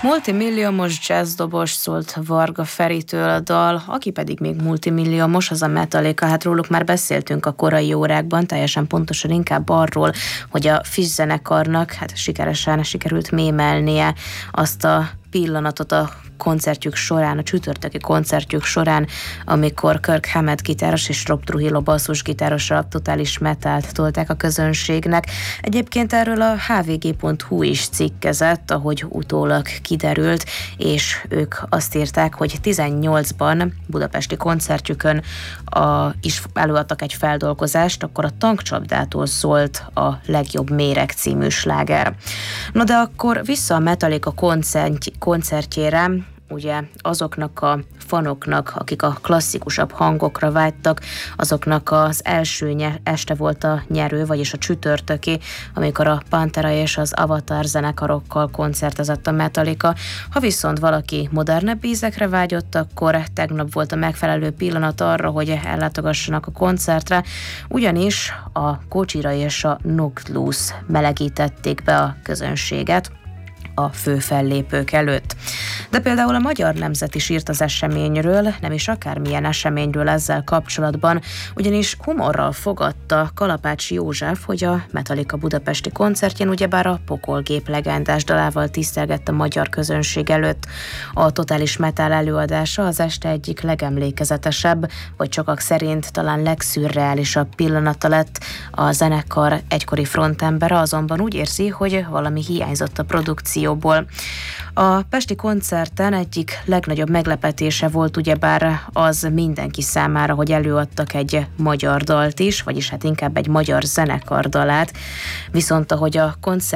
Multimilliómos jazzdobos szólt Varga Feritől a dal, aki pedig még multimilliómos, az a Metallica. Hát róluk már beszéltünk a korai órákban, teljesen pontosan inkább arról, hogy a Phish zenekarnak sikeresen sikerült mémelnie azt a pillanatot a koncertjük során, a csütörtöki koncertjük során, amikor Kirk Hammett gitáros és Rob Trujillo basszusgitárosa a totális metált tolták a közönségnek. Egyébként erről a hvg.hu is cikkezett, ahogy utólag kiderült, és ők azt írták, hogy 18-ban budapesti koncertjükön is előadtak egy feldolgozást, akkor a Tankcsapdától szólt a Legjobb méreg című sláger. Na de akkor vissza a Metallica koncertjére, ugye azoknak a fanoknak, akik a klasszikusabb hangokra vágytak, azoknak az első este volt a nyerő, vagyis a csütörtöki, amikor a Pantera és az Avatar zenekarokkal koncertezett a Metallica. Ha viszont valaki modernebb ízekre vágyott, akkor tegnap volt a megfelelő pillanat arra, hogy ellátogassanak a koncertre, ugyanis a Gojira és a Knocked Loose melegítették be a közönséget a fő fellépők előtt. De például a Magyar Nemzet is írt az eseményről, nem is akármilyen eseményről ezzel kapcsolatban, ugyanis humorral fogadta Kalapács József, hogy a Metallica budapesti koncertjén ugyebár a Pokolgép legendás dalával tisztelgett a magyar közönség előtt. A totális metal előadása az este egyik legemlékezetesebb, vagy sokak szerint talán legszürreálisabb pillanata lett. A zenekar egykori frontembere azonban úgy érzi, hogy valami hiányzott a produkcióból. A pesti koncerten egyik legnagyobb meglepetése volt ugyebár az mindenki számára, hogy előadtak egy magyar dalt is, vagyis hát inkább egy magyar zenekar dalát, viszont ahogy a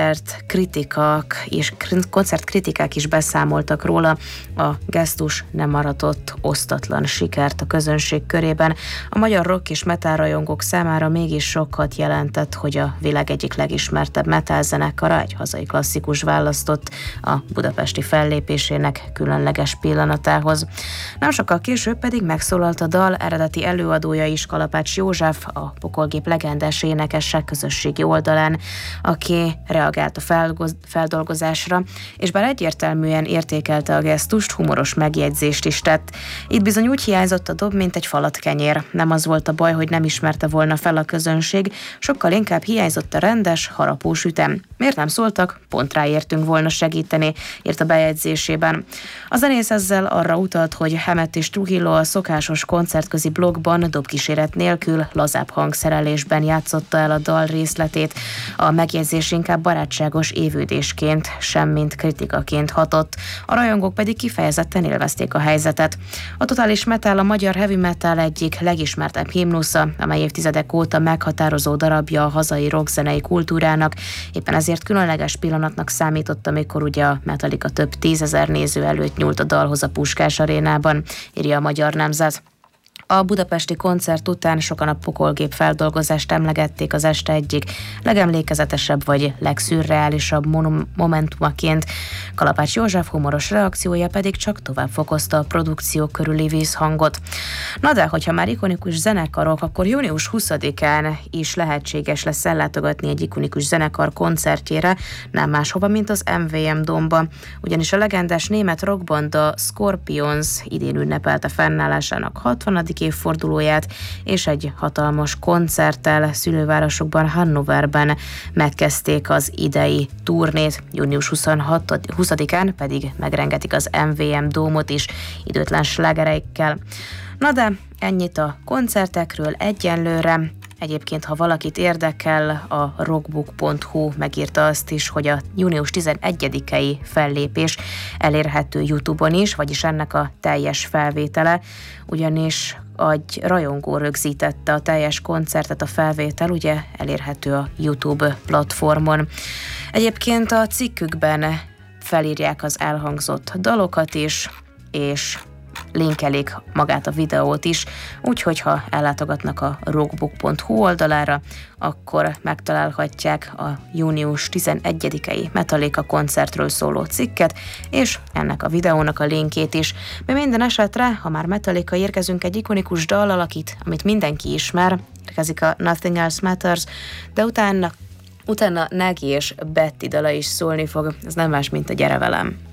koncertkritikák is beszámoltak róla, a gesztus nem aratott osztatlan sikert a közönség körében. A magyar rock és metal rajongók számára mégis sokat jelentett, hogy a világ egyik legismertebb metal zenekara, egy hazai klasszikus választott a budapesti fellépésének különleges pillanatához. Nem sokkal később pedig megszólalt a dal eredeti előadója is, Kalapács József, a Pokolgép legendás énekesek közösségi oldalán, aki reagált a feldolgozásra, és bár egyértelműen értékelte a gesztust, humoros megjegyzést is tett. Itt bizony úgy hiányzott a dob, mint egy falatkenyér. Nem az volt a baj, hogy nem ismerte volna fel a közönség, sokkal inkább hiányzott a rendes, harapós ütem. Miért nem szóltak? Pont ráértünk volna segíteni, írt a bejegyzésében. A zenész ezzel arra utalt, hogy Hammett és Trujillo a szokásos koncertközi blogban dobkíséret nélkül, lazább hangszerelésben játszotta el a dal részletét. A megjegyzés inkább barátságos évődésként, semmint kritikaként hatott. A rajongók pedig kifejezetten élvezték a helyzetet. A totális metal a magyar heavy metal egyik legismertebb himnusza, amely évtizedek óta meghatározó darabja a hazai rockzenei kultúrának. Éppen ezért különleges pillanatnak számított, amikor ugye a Metallica több 10 000 néző előtt nyúlt a dalhoz a Puskás arénában, írja a Magyar Nemzet. A budapesti koncert után sokan a Pokolgép feldolgozást emlegették az este egyik legemlékezetesebb vagy legszürreálisabb momentumaként. Kalapács József humoros reakciója pedig csak tovább fokozta a produkció körüli vízhangot. Na de, hogyha már ikonikus zenekarok, akkor június 20-án is lehetséges lesz ellátogatni egy ikonikus zenekar koncertjére, nem máshova, mint az MVM Dómba. Ugyanis a legendás német rockbanda Scorpions idén ünnepelte fennállásának 60. évfordulóját, és egy hatalmas koncerttel szülővárosokban, Hannoverben megkezdték az idei turnét, június 20-án pedig megrengetik az MVM Dómot is időtlen slágereikkel. Na de ennyit a koncertekről egyenlőre. Egyébként, ha valakit érdekel, a rockbook.hu megírta azt is, hogy a június 11-i fellépés elérhető YouTube-on is, vagyis ennek a teljes felvétele, ugyanis egy rajongó rögzítette a teljes koncertet, a felvétel ugye elérhető a YouTube platformon. Egyébként a cikkükben felírják az elhangzott dalokat is, és linkelik magát a videót is, úgyhogy ha ellátogatnak a rockbook.hu oldalára, akkor megtalálhatják a június 11-i Metallica koncertről szóló cikket, és ennek a videónak a linkjét is. Mi minden esetre, ha már Metallica, érkezünk egy ikonikus dallal, amit mindenki ismer, érkezik a Nothing Else Matters, de utána Nagy és Betty dala is szólni fog, ez nem más, mint a Gyere velem.